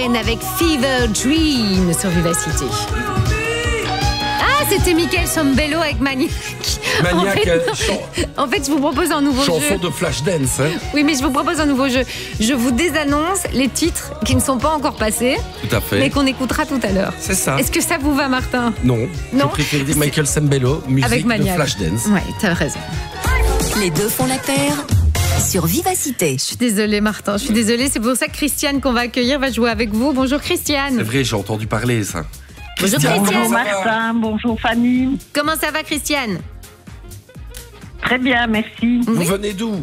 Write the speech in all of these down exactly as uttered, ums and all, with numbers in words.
Warren avec Fever Dream sur Vivacité. Ah, c'était Michael Sambello avec Maniac. Maniac, en fait, euh, non, chan- en fait, je vous propose un nouveau chanson jeu. de Flashdance. Hein. Oui, mais je vous propose un nouveau jeu. Je vous désannonce les titres qui ne sont pas encore passés, Tout à fait. mais qu'on écoutera tout à l'heure. C'est ça. Est-ce que ça vous va, Martin? Non, Non. je préfère dire Michael Sambello, musique Avec de Maniac. Flashdance. Ouais, t'as raison. Les deux font la paire sur Vivacité. Je suis désolée, Martin. Je suis désolée. C'est pour ça que Christiane, qu'on va accueillir, va jouer avec vous. Bonjour, C'est Christiane. vrai, j'ai entendu parler ça. Bonjour, Christiane, Christiane. comment Bonjour ça va? Martin, bonjour Fanny. Comment ça va, Christiane? Très bien, merci. Vous venez d'où?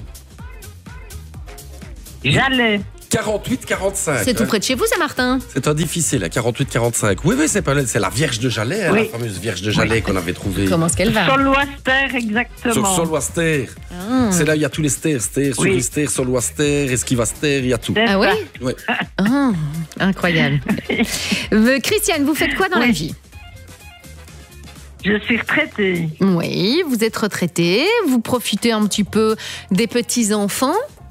J'allais. quarante-huit quarante-cinq. C'est tout hein. près de chez vous, ça, Martin? C'est un difficile, à quarante-huit quarante-cinq. Oui, oui, c'est pas c'est la Vierge de Jalais, hein, Oui. la fameuse Vierge de Jalais qu'on avait trouvée. Comment est-ce qu'elle va? Sur l'Ouaster, Sur exactement. Solwaster. Ah. C'est là où il y a tous les stères, stères, Oui. Surister, Solwaster, Esquivaster, il y a tout. C'est Ah oui? ça. Ouais. Ah, incroyable. Euh, Christiane, vous faites quoi dans Oui. la vie? Je suis retraitée. Oui, vous êtes retraitée, vous profitez un petit peu des petits-enfants.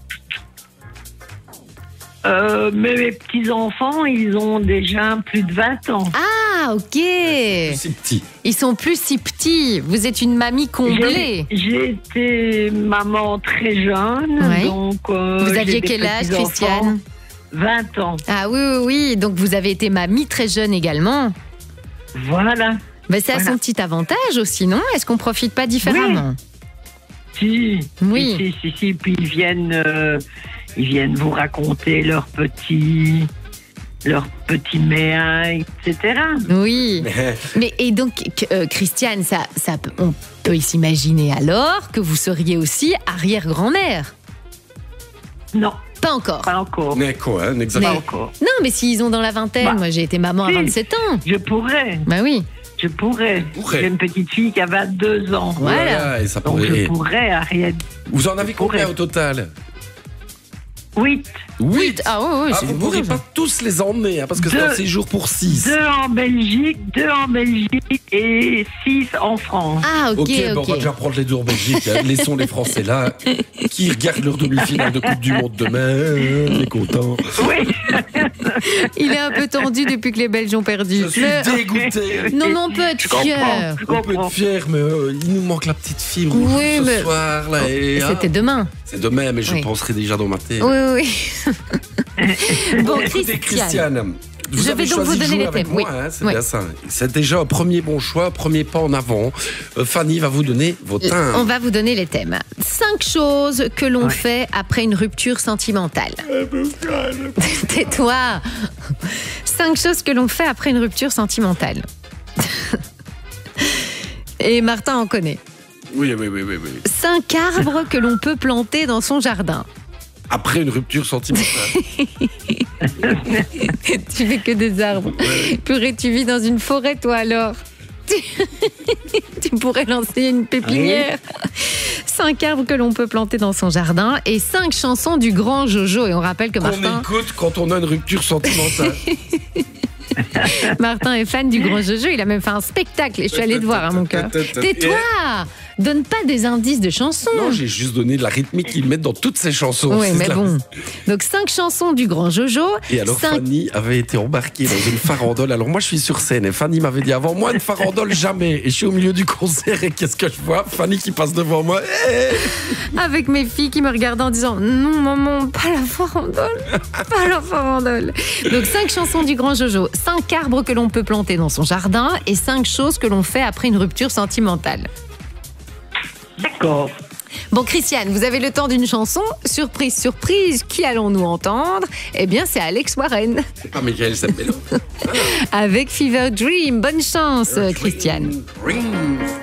Euh, mais mes petits-enfants, ils ont déjà plus de vingt ans. Ah, ok. C'est petit. Ils sont plus si petits. Vous êtes une mamie comblée. J'ai j'ai été maman très jeune. Oui. Donc, euh, Vous j'ai aviez des quel âge, petits-enfants. Christiane? vingt ans. Ah oui, oui, oui. Donc vous avez été mamie très jeune également. Voilà. Mais ça a Voilà. son petit avantage aussi, non? Est-ce qu'on profite pas différemment? Si. Oui. Si, si, si, si. Puis ils viennent, euh, ils viennent vous raconter leurs petits, leurs petits méas, et cetera. Oui. Mais et donc, euh, Christiane, ça, ça, peut- on peut s'imaginer alors que vous seriez aussi arrière-grand-mère. Non, Pas encore. pas encore. Mais quoi, hein, Pas exactement. encore. Non, mais s'ils ont dans la vingtaine, Bah, moi j'ai été maman à si. vingt-sept ans. Je pourrais, Bah oui. je pourrais. Pourrais. J'ai une petite fille qui a vingt-deux ans. Voilà. et ça Donc pourrait. je pourrais arrière. Vous en avez combien pourrais. au total? Huit. huit. Ah oui, oui, Ah, c'est vous du ne pourrez boulot, ça. pas tous les emmener, hein, parce que c'est Deux. un séjour pour six. Deux en Belgique, deux en Belgique et six en France. Ah, ok, Ok, ok. bon, on va déjà prendre les deux en Belgique. Hein. Laissons les Français là, qui regardent leur demi-finale de Coupe du Monde demain. hein, On est content. Oui. Il est un peu tendu depuis que les Belges ont perdu. Je suis Mais- dégoûté. Non, mais on peut être Je comprends, fier. je On peut comprends. être fier, mais euh, il nous manque la petite fibre Oui, ce mais- soir. Là, et, ah, C'était demain. c'est demain, mais je Oui. penserai déjà dans ma tête. Oui, oui, oui. Bon, Écoutez, Christiane. Christiane, vous Je avez vais donc choisi vous de donner jouer les avec thèmes, moi, oui. hein, c'est Oui. bien ça. C'est déjà un premier bon choix, un premier pas en avant. Euh, Fanny va vous donner vos timbres. On va vous donner les thèmes. Cinq choses que l'on fait après une rupture sentimentale. Tais-toi. Cinq choses que l'on fait après une rupture sentimentale. Et Martin en connaît. Oui, oui, oui, oui, oui. Cinq arbres que l'on peut planter dans son jardin. Après une rupture sentimentale. Tu fais que des arbres. Purée, tu vis dans une forêt, toi, alors. Tu, tu pourrais lancer une pépinière. Cinq arbres que l'on peut planter dans son jardin et cinq chansons du grand Jojo. Et on rappelle que Qu'on Martin, écoute quand on a une rupture sentimentale. Martin est fan du grand Jojo. Il a même fait un spectacle. Et je suis allée te voir, à mon cœur. Tais-toi! Donne pas des indices de chansons. Non, j'ai juste donné de la rythmique qu'ils mettent dans toutes ces chansons. Oui, C'est mais la- bon. Donc, cinq chansons du grand Jojo. Et alors, cinq... Fanny avait été embarquée dans une farandole. Alors, moi, je suis sur scène et Fanny m'avait dit avant moi, une farandole, jamais. Et je suis au milieu du concert et qu'est-ce que je vois? Fanny qui passe devant moi. Eh Avec mes filles qui me regardent en disant non maman, pas la farandole, pas la farandole. Donc cinq chansons du grand Jojo, cinq arbres que l'on peut planter dans son jardin et cinq choses que l'on fait après une rupture sentimentale. D'accord. Bon Christiane, vous avez le temps d'une chanson. Surprise, surprise, qui allons-nous entendre? Eh bien c'est Alex Warren C'est pas Michael Sambello. avec Fever Dream. Bonne chance Christiane. Dream.